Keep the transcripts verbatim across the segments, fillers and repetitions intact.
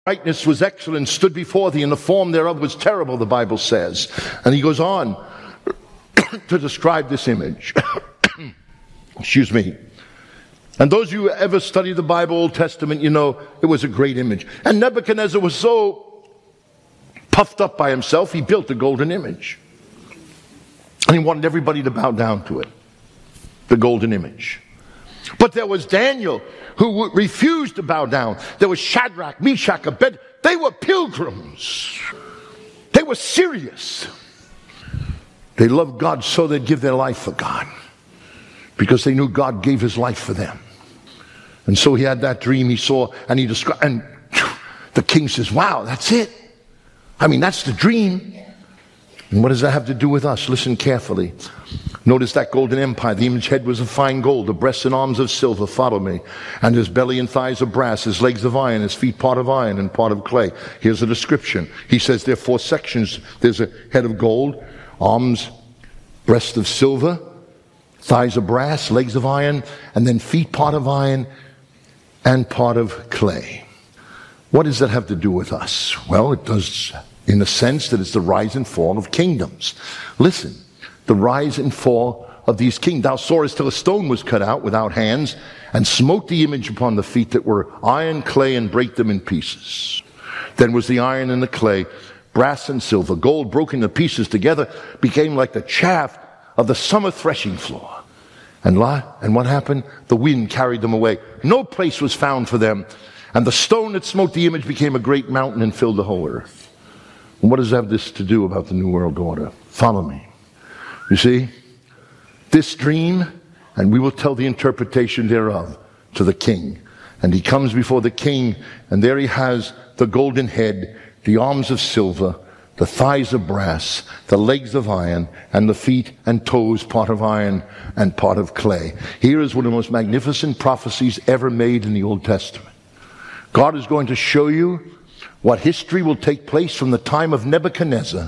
brightness was excellent, stood before thee, and the form thereof was terrible, the Bible says. And he goes on to describe this image. Excuse me. And those of you who ever studied the Bible, Old Testament, you know it was a great image. And Nebuchadnezzar was so puffed up by himself, he built a golden image. And he wanted everybody to bow down to it. The golden image. But there was Daniel, who refused to bow down. There was Shadrach, Meshach, Abednego. They were pilgrims. They were serious. They loved God so they'd give their life for God, because they knew God gave his life for them. And so he had that dream he saw, and he described, and the king says, wow, that's it. I mean, that's the dream. And what does that have to do with us? Listen carefully. Notice that golden empire. The image head was of fine gold, the breasts and arms of silver. Follow me. And his belly and thighs of brass, his legs of iron, his feet part of iron and part of clay. Here's a description. He says there are four sections. There's a head of gold, arms, breast of silver, thighs of brass, legs of iron, and then feet part of iron and part of clay. What does that have to do with us? Well, it does in the sense that it's the rise and fall of kingdoms. Listen, the rise and fall of these kings. Thou sawest till a stone was cut out without hands, and smote the image upon the feet that were iron, clay, and brake them in pieces. Then was the iron and the clay, brass and silver, gold broken to pieces together, became like the chaff of the summer threshing floor. And, la, and what happened? The wind carried them away. No place was found for them. And the stone that smote the image became a great mountain and filled the whole earth. And what does that have this to do about the New World Order? Follow me. You see, this dream, and we will tell the interpretation thereof to the king. And he comes before the king, and there he has the golden head, the arms of silver, the thighs of brass, the legs of iron, and the feet and toes part of iron and part of clay. Here is one of the most magnificent prophecies ever made in the Old Testament. God is going to show you what history will take place from the time of Nebuchadnezzar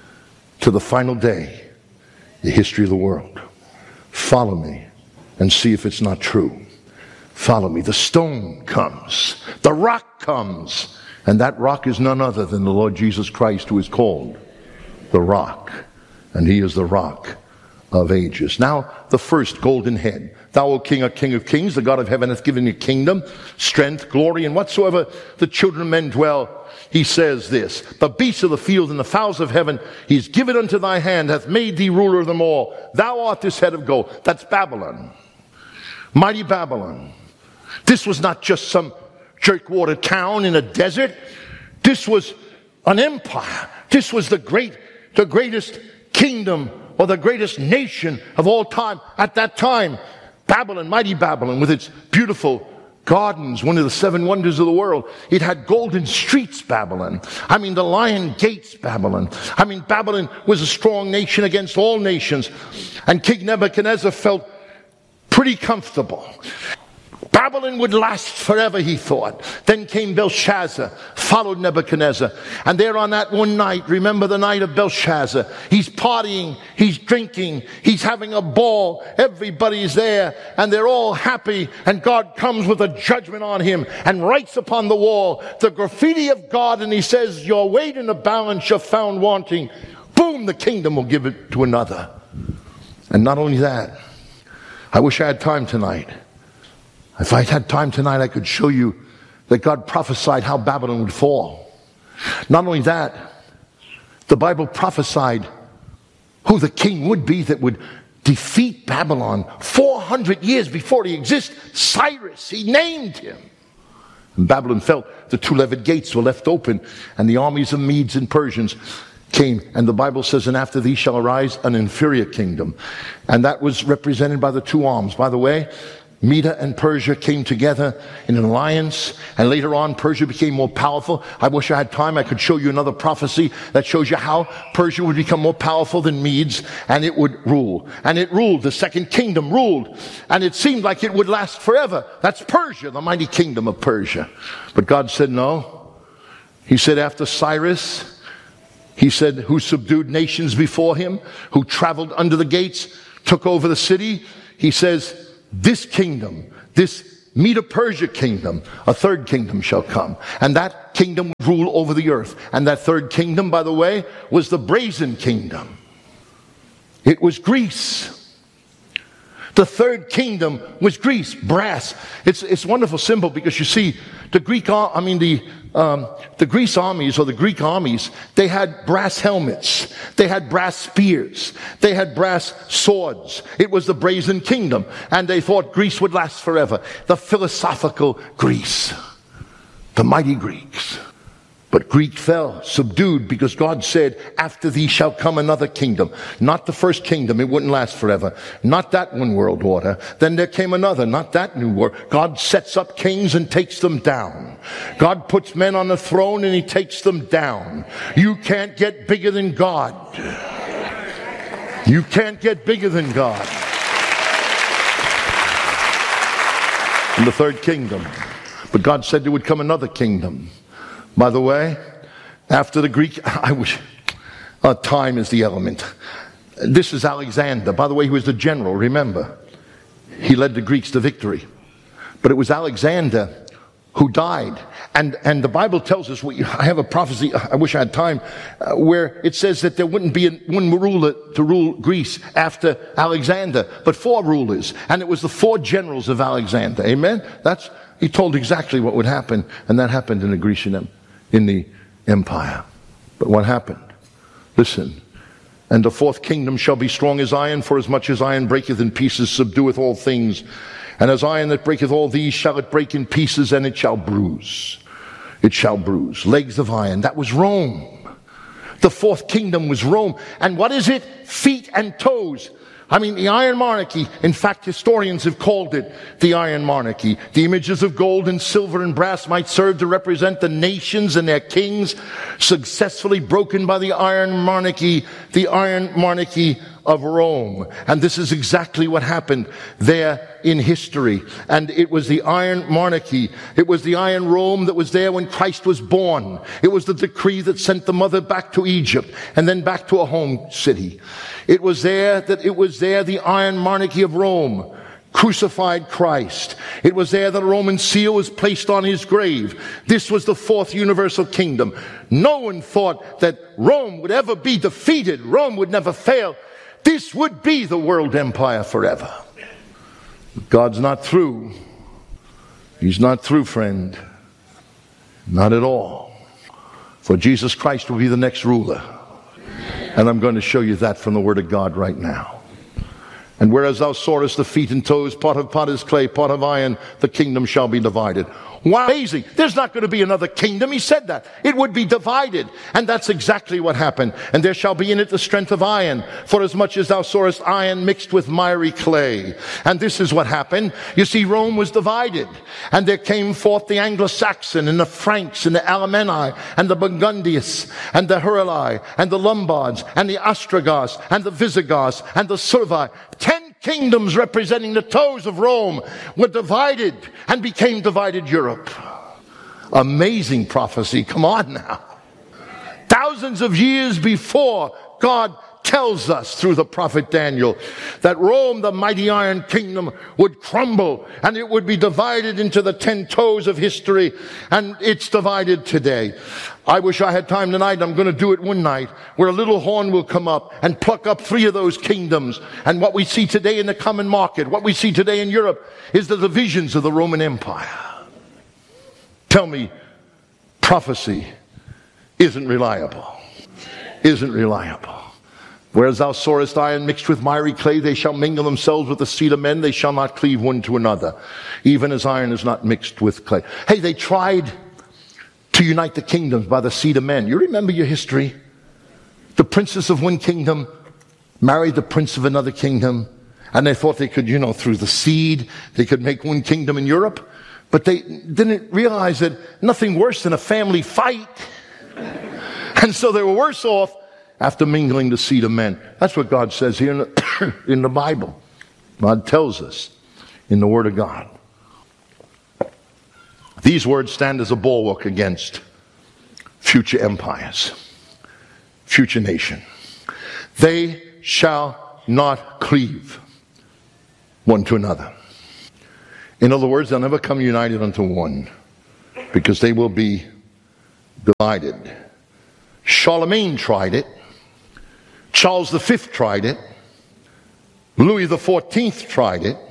to the final day, the history of the world. Follow me and see if it's not true. Follow me. The stone comes. The rock comes. And that rock is none other than the Lord Jesus Christ, who is called the Rock. And he is the Rock of ages. Now, the first golden head. Thou, O King, art King of kings. The God of heaven hath given thee kingdom, strength, glory, and whatsoever the children of men dwell. He says this, the beasts of the field and the fowls of heaven, he's given unto thy hand, hath made thee ruler of them all. Thou art this head of gold. That's Babylon. Mighty Babylon. This was not just some jerkwater town in a desert. This was an empire. This was the great, the greatest kingdom or the greatest nation of all time at that time. Babylon, mighty Babylon, with its beautiful gardens, one of the seven wonders of the world. It had golden streets, Babylon. I mean, the lion gates, Babylon. I mean, Babylon was a strong nation against all nations. And King Nebuchadnezzar felt pretty comfortable. Babylon would last forever, he thought. Then came Belshazzar, followed Nebuchadnezzar. And there on that one night, remember the night of Belshazzar, he's partying, he's drinking, he's having a ball. Everybody's there, and they're all happy. And God comes with a judgment on him and writes upon the wall the graffiti of God. And he says, your weight in the balance you're found wanting. Boom, the kingdom will give it to another. And not only that, I wish I had time tonight. If I had time tonight, I could show you that God prophesied how Babylon would fall. Not only that, the Bible prophesied who the king would be that would defeat Babylon four hundred years before he existed. Cyrus, he named him. And Babylon felt the two-leaved gates were left open, and the armies of Medes and Persians came. And the Bible says, and after thee shall arise an inferior kingdom. And that was represented by the two arms. By the way, Media and Persia came together in an alliance, and later on Persia became more powerful. I wish I had time, I could show you another prophecy that shows you how Persia would become more powerful than Medes, and it would rule. And it ruled, the second kingdom ruled, and it seemed like it would last forever. That's Persia, the mighty kingdom of Persia. But God said no. He said after Cyrus, he said, who subdued nations before him, who traveled under the gates, took over the city. He says, this kingdom, this Medo-Persia kingdom, a third kingdom shall come. And that kingdom will rule over the earth. And that third kingdom, by the way, was the brazen kingdom. It was Greece. The third kingdom was Greece, brass. It's it's a wonderful symbol because you see, the Greek, I mean the um, the Greece armies or the Greek armies, they had brass helmets, they had brass spears, they had brass swords. It was the brazen kingdom, and they thought Greece would last forever. The philosophical Greece, the mighty Greeks. But Greek fell, subdued, because God said, after thee shall come another kingdom. Not the first kingdom, it wouldn't last forever. Not that one world order. Then there came another, not that new world. God sets up kings and takes them down. God puts men on the throne and he takes them down. You can't get bigger than God. You can't get bigger than God. In the third kingdom. But God said there would come another kingdom. By the way, after the Greek, I wish, uh, time is the element. This is Alexander. By the way, he was the general, remember. He led the Greeks to victory. But it was Alexander who died. And and the Bible tells us, we, I have a prophecy, I wish I had time, uh, where it says that there wouldn't be a, one ruler to rule Greece after Alexander, but four rulers. And it was the four generals of Alexander. Amen? That's, he told exactly what would happen, and that happened in the Grecian Empire. In the empire. But what happened? Listen. And the fourth kingdom shall be strong as iron, for as much as iron breaketh in pieces, subdueth all things. And as iron that breaketh all these shall it break in pieces, and it shall bruise. It shall bruise. Legs of iron. That was Rome. The fourth kingdom was Rome. And what is it? Feet and toes. I mean, the Iron Monarchy, in fact, historians have called it the Iron Monarchy. The images of gold and silver and brass might serve to represent the nations and their kings, successfully broken by the Iron Monarchy, the Iron Monarchy of Rome. And this is exactly what happened there in history. And it was the Iron Monarchy. It was the Iron Rome that was there when Christ was born. It was the decree that sent the mother back to Egypt and then back to a home city. It was there that it was there the Iron Monarchy of Rome crucified Christ. It was there that a Roman seal was placed on his grave. This was the fourth universal kingdom. No one thought that Rome would ever be defeated. Rome would never fail. This would be the world empire forever. God's not through. He's not through, friend. Not at all. For Jesus Christ will be the next ruler. And I'm going to show you that from the Word of God right now. And whereas thou sawest the feet and toes, part of potter's clay, part of iron, the kingdom shall be divided. Wow, amazing. There's not going to be another kingdom. He said that. It would be divided. And that's exactly what happened. And there shall be in it the strength of iron, for as much as thou sawest iron mixed with miry clay. And this is what happened. You see, Rome was divided. And there came forth the Anglo-Saxon and the Franks and the Alemanni and the Burgundians and the Heruli and the Lombards and the Ostrogoths and the Visigoths and the Suevi. Ten kingdoms representing the toes of Rome were divided and became divided Europe. Amazing prophecy. Come on now. Thousands of years before, God tells us through the prophet Daniel that Rome, the mighty iron kingdom, would crumble and it would be divided into the ten toes of history, and it's divided today. I wish I had time tonight. I'm going to do it one night where a little horn will come up and pluck up three of those kingdoms. And what we see today in the common market, what we see today in Europe, is the divisions of the Roman Empire. Tell me, prophecy isn't reliable. Isn't reliable. Whereas thou sawest iron mixed with miry clay, they shall mingle themselves with the seed of men. They shall not cleave one to another, even as iron is not mixed with clay. Hey, they tried to unite the kingdoms by the seed of men. You remember your history? The princess of one kingdom married the prince of another kingdom, and they thought they could, you know, through the seed, they could make one kingdom in Europe. But they didn't realize that nothing worse than a family fight. And so they were worse off after mingling the seed of men. That's what God says here in the, in the Bible. God tells us in the Word of God. These words stand as a bulwark against future empires, future nation. They shall not cleave one to another. In other words, they'll never come united unto one, because they will be divided. Charlemagne tried it. Charles the Fifth tried it. Louis the Fourteenth tried it.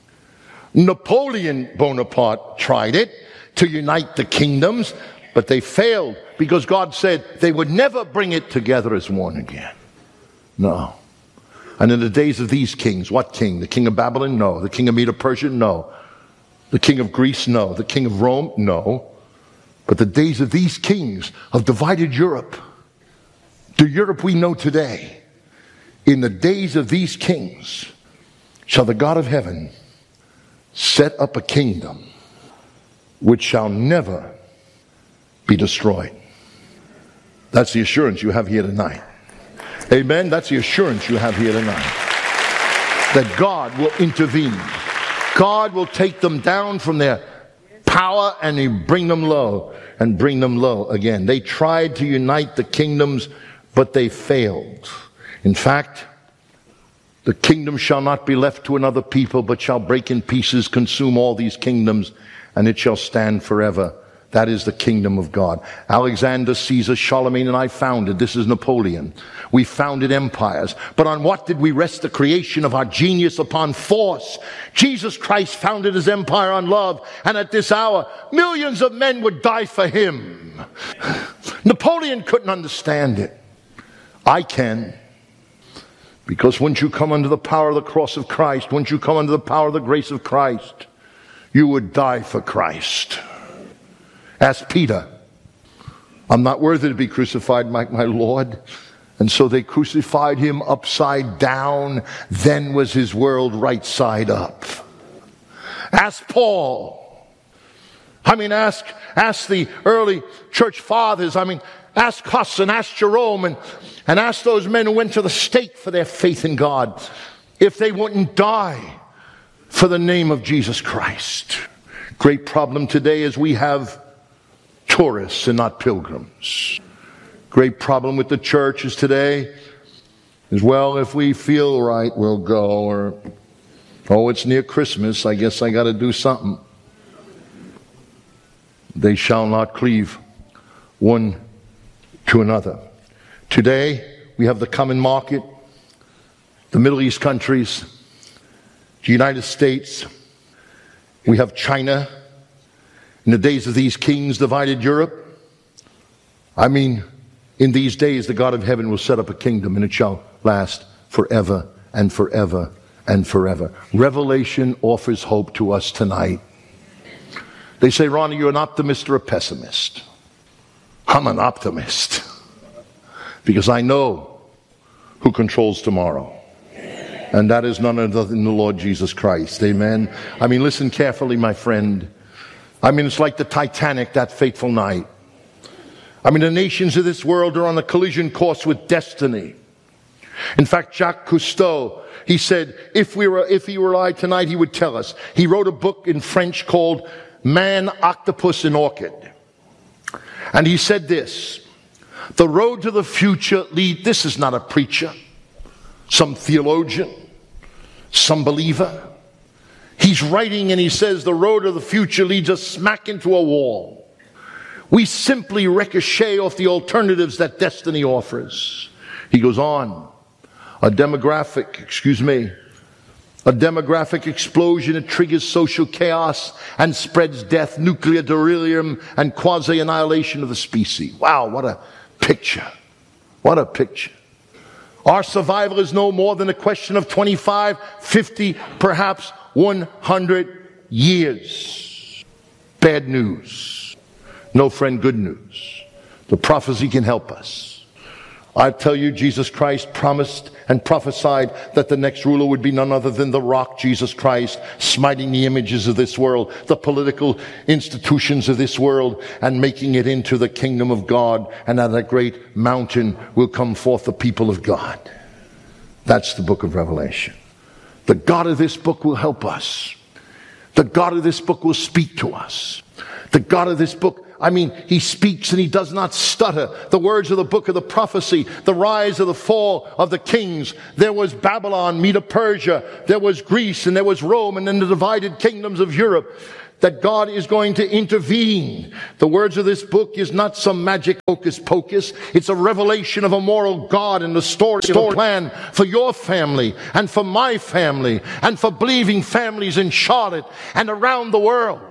Napoleon Bonaparte tried it to unite the kingdoms, but they failed because God said they would never bring it together as one again. No. And in the days of these kings, what king? The king of Babylon? No. The king of Medo-Persia? No. The king of Greece? No. The king of Rome? No. But the days of these kings have divided Europe. The Europe we know today. In the days of these kings shall the God of heaven set up a kingdom which shall never be destroyed. That's the assurance you have here tonight. Amen. That's the assurance you have here tonight. That God will intervene. God will take them down from their power and he bring them low and bring them low again. They tried to unite the kingdoms, but they failed. In fact, the kingdom shall not be left to another people, but shall break in pieces, consume all these kingdoms, and it shall stand forever. That is the kingdom of God. Alexander, Caesar, Charlemagne, and I founded. This is Napoleon. We founded empires. But on what did we rest the creation of our genius? Upon force. Jesus Christ founded his empire on love. And at this hour, millions of men would die for him. Napoleon couldn't understand it. I can. Because once you come under the power of the cross of Christ, once you come under the power of the grace of Christ, you would die for Christ. Ask Peter, I'm not worthy to be crucified like my Lord. And so they crucified him upside down. Then was his world right side up. Ask Paul. I mean, ask, ask the early church fathers. I mean, ask Huss and ask Jerome and, and ask those men who went to the stake for their faith in God if they wouldn't die for the name of Jesus Christ. Great problem today is we have tourists and not pilgrims. Great problem with the churches today is, well, if we feel right, we'll go. Or, oh, it's near Christmas, I guess I got to do something. They shall not cleave one to another. Today, we have the common market, the Middle East countries, the United States. We have China. In the days of these kings divided Europe. I mean, in these days the God of heaven will set up a kingdom and it shall last forever and forever and forever. Revelation offers hope to us tonight. They say, Ronnie, you're an optimist or a pessimist? I'm an optimist. Because I know who controls tomorrow. And that is none other than the Lord Jesus Christ. Amen. I mean, listen carefully, my friend. I mean, it's like the Titanic that fateful night. I mean, the nations of this world are on a collision course with destiny. In fact, Jacques Cousteau, he said, if we were, if he were alive tonight, he would tell us. He wrote a book in French called Man, Octopus, and Orchid. And he said this, the road to the future lead, this is not a preacher, some theologian, some believer. He's writing and he says the road of the future leads us smack into a wall. We simply ricochet off the alternatives that destiny offers. He goes on. A demographic, excuse me, a demographic explosion that triggers social chaos and spreads death, nuclear delirium, and quasi-annihilation of the species. Wow, what a picture. What a picture. Our survival is no more than a question of twenty-five, fifty, perhaps one hundred years. Bad news. No, friend, good news. The prophecy can help us. I tell you, Jesus Christ promised and prophesied that the next ruler would be none other than the rock, Jesus Christ, smiting the images of this world, the political institutions of this world, and making it into the kingdom of God. And at a great mountain will come forth the people of God. That's the book of Revelation. The God of this book will help us. The God of this book will speak to us. The God of this book, I mean, he speaks and he does not stutter. The words of the book of the prophecy, the rise of the fall of the kings. There was Babylon, Medo-Persia. There was Greece and there was Rome and then the divided kingdoms of Europe. That God is going to intervene. The words of this book is not some magic hocus pocus. It's a revelation of a moral God and the story, story plan for your family and for my family and for believing families in Charlotte and around the world.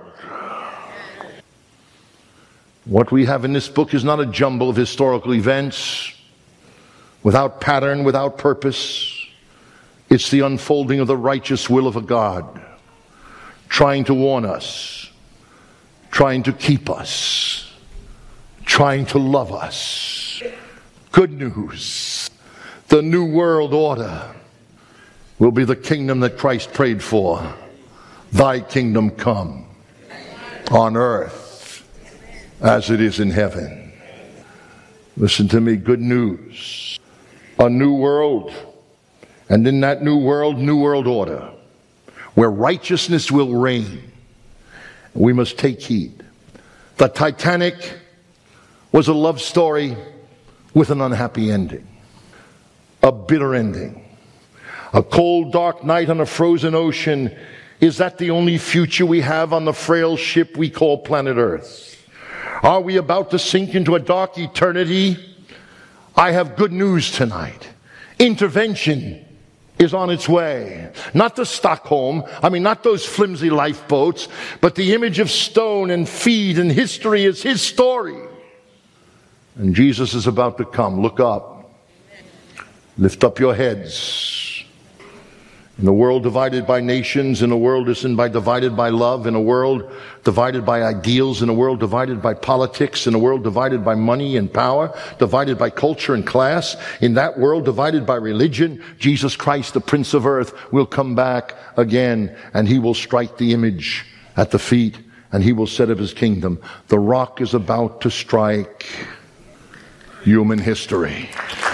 What we have in this book is not a jumble of historical events without pattern, without purpose. It's the unfolding of the righteous will of a God, trying to warn us, trying to keep us, trying to love us. Good news. The new world order will be the kingdom that Christ prayed for. Thy kingdom come on earth as it is in heaven. Listen to me, good news. A new world, and in that new world, new world order, where righteousness will reign. We must take heed. The Titanic was a love story with an unhappy ending. A bitter ending. A cold, dark night on a frozen ocean. Is that the only future we have on the frail ship we call planet Earth? Are we about to sink into a dark eternity? I have good news tonight. Intervention is on its way. Not to Stockholm, I mean not those flimsy lifeboats, but the image of stone and feet and history is his story. And Jesus is about to come. Look up. Lift up your heads. In a world divided by nations, in a world by, divided by love, in a world divided by ideals, in a world divided by politics, in a world divided by money and power, divided by culture and class, in that world divided by religion, Jesus Christ, the Prince of Earth, will come back again, and he will strike the image at the feet, and he will set up his kingdom. The rock is about to strike human history.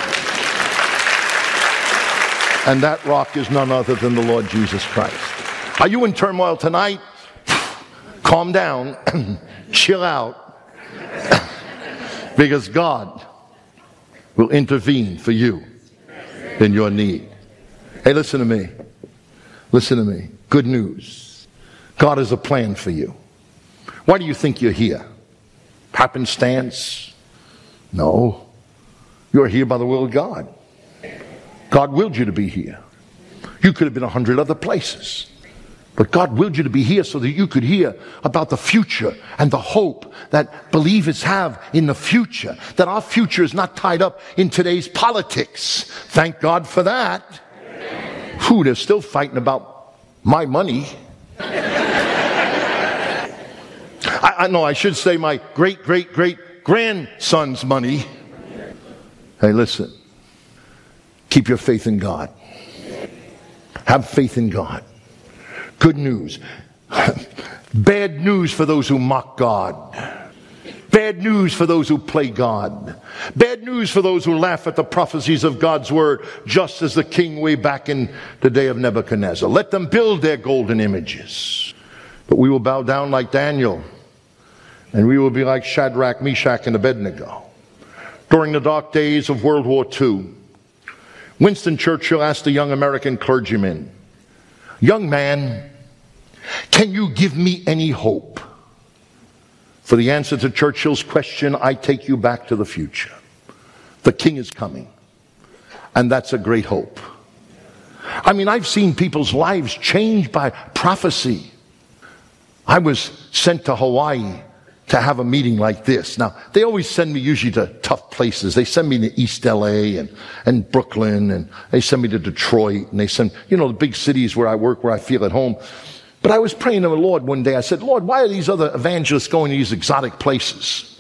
And that rock is none other than the Lord Jesus Christ. Are you in turmoil tonight? Calm down. Chill out. Because God will intervene for you in your need. Hey, listen to me. Listen to me. Good news. God has a plan for you. Why do you think you're here? Happenstance? No. You're here by the will of God. God willed you to be here. You could have been a hundred other places. But God willed you to be here so that you could hear about the future and the hope that believers have in the future. That our future is not tied up in today's politics. Thank God for that. Who, they're still fighting about my money. I, I know I should say my great, great, great grandson's money. Hey, listen. Keep your faith in God. Have faith in God. Good news. Bad news for those who mock God. Bad news for those who play God. Bad news for those who laugh at the prophecies of God's word, just as the king way back in the day of Nebuchadnezzar. Let them build their golden images. But we will bow down like Daniel. And we will be like Shadrach, Meshach, and Abednego. During the dark days of World War Two, Winston Churchill asked a young American clergyman, "Young man, can you give me any hope?" For the answer to Churchill's question, I take you back to the future. The king is coming. And that's a great hope. I mean, I've seen people's lives changed by prophecy. I was sent to Hawaii to have a meeting like this. Now, they always send me usually to tough places. They send me to East L A and, and Brooklyn, and they send me to Detroit, and they send, you know, the big cities where I work, where I feel at home. But I was praying to the Lord one day. I said, Lord, why are these other evangelists going to these exotic places?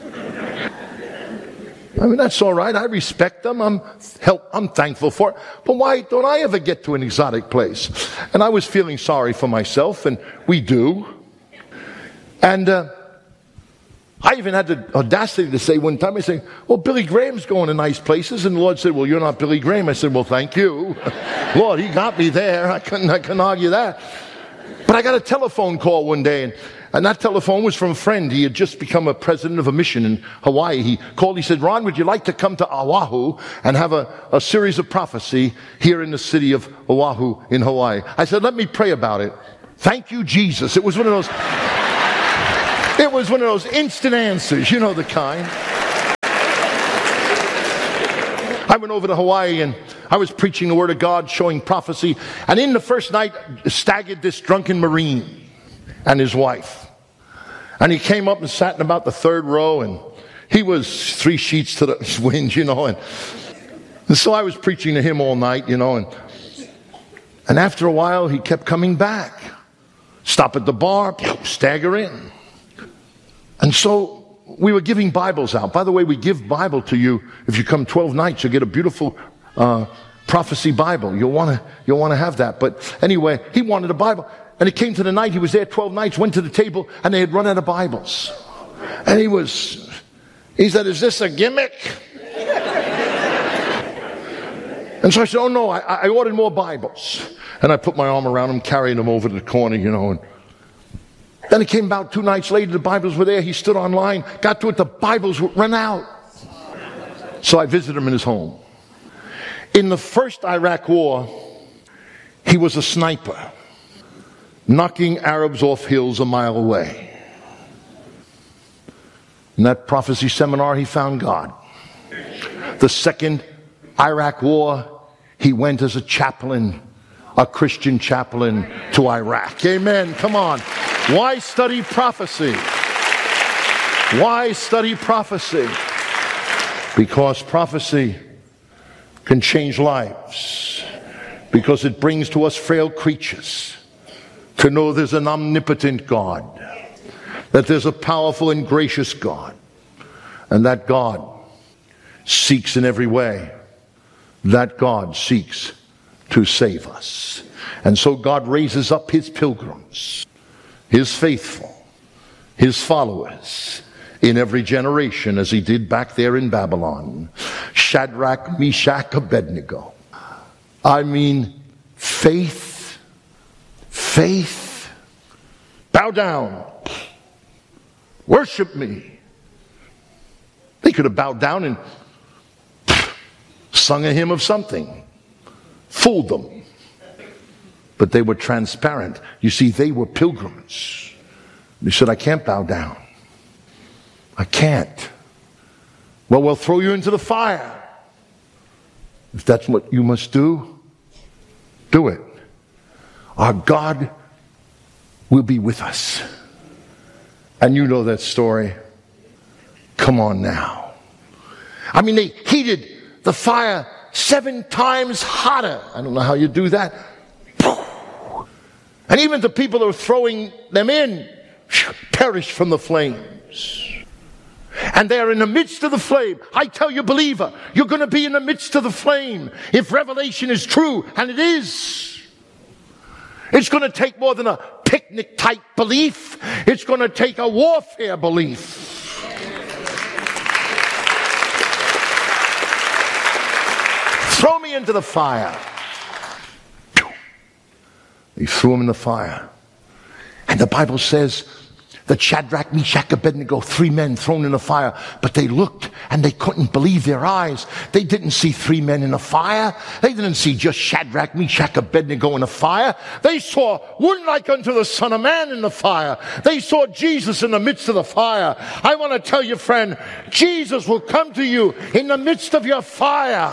I mean, that's all right. I respect them. I'm help. I'm thankful for it. But why don't I ever get to an exotic place? And I was feeling sorry for myself, and we do. And, uh, I even had the audacity to say one time, I said, well, Billy Graham's going to nice places. And the Lord said, well, you're not Billy Graham. I said, well, thank you. Lord, he got me there. I couldn't, I couldn't argue that. But I got a telephone call one day, and And that telephone was from a friend. He had just become a president of a mission in Hawaii. He called, he said, Ron, would you like to come to Oahu and have a, a series of prophecy here in the city of Oahu in Hawaii? I said, let me pray about it. Thank you, Jesus. It was one of those, it was one of those instant answers, you know the kind. I went over to Hawaii and I was preaching the word of God, showing prophecy. And in the first night, staggered this drunken Marine and his wife. And he came up and sat in about the third row, and he was three sheets to the wind, you know. And, and so I was preaching to him all night, you know. And, and after a while, he kept coming back. Stop at the bar, stagger in. And so we were giving Bibles out. By the way, we give Bible to you. If you come twelve nights, you'll get a beautiful uh, prophecy Bible. You'll want to you'll want to have that. But anyway, he wanted a Bible. And it came to the night, he was there twelve nights, went to the table, and they had run out of Bibles. And he was, he said, is this a gimmick? And so I said, oh no, I, I ordered more Bibles. And I put my arm around him, carrying him over to the corner, you know. And then it came about two nights later, the Bibles were there. He stood online, got to it, the Bibles were run out. So I visited him in his home. In the first Iraq war, he was a sniper, knocking Arabs off hills a mile away. In that prophecy seminar, he found God. The second Iraq war, he went as a chaplain, a Christian chaplain to Iraq. Amen. Come on. Why study prophecy? Why study prophecy? Because prophecy can change lives. Because it brings to us frail creatures to know there's an omnipotent God, that there's a powerful and gracious God, and that God seeks in every way. That God seeks to save us. And so God raises up his pilgrims, his faithful, his followers in every generation, as he did back there in Babylon. Shadrach, Meshach, Abednego. I mean, faith, faith. Bow down. Worship me. They could have bowed down and sung a hymn of something. Fooled them. But they were transparent. You see, they were pilgrims. They said, I can't bow down. I can't. Well, we'll throw you into the fire. If that's what you must do, do it. Our God will be with us. And you know that story. Come on now. I mean, they heated the fire seven times hotter. I don't know how you do that. And even the people who are throwing them in perished from the flames. And they're in the midst of the flame. I tell you, believer, you're going to be in the midst of the flame. If Revelation is true, and it is, it's going to take more than a picnic type belief. It's going to take a warfare belief. Throw me into the fire. He threw him in the fire. And the Bible says that Shadrach, Meshach, Abednego, three men thrown in the fire. But they looked and they couldn't believe their eyes. They didn't see three men in the fire. They didn't see just Shadrach, Meshach, Abednego in the fire. They saw one like unto the Son of Man in the fire. They saw Jesus in the midst of the fire. I want to tell you, friend, Jesus will come to you in the midst of your fire.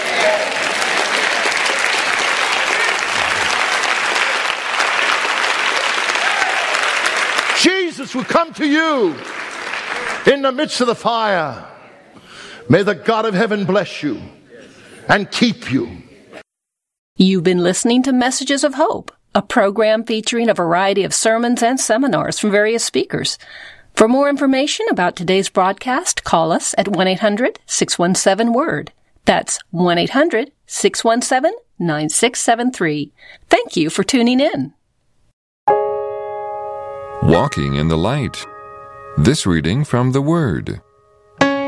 Jesus will come to you in the midst of the fire. May the God of heaven bless you and keep you. You've been listening to Messages of Hope, a program featuring a variety of sermons and seminars from various speakers. For more information about today's broadcast, call us at one eight hundred six one seven word. That's one eight hundred six one seven nine six seven three. Thank you for tuning in. Walking in the Light. This reading from the Word.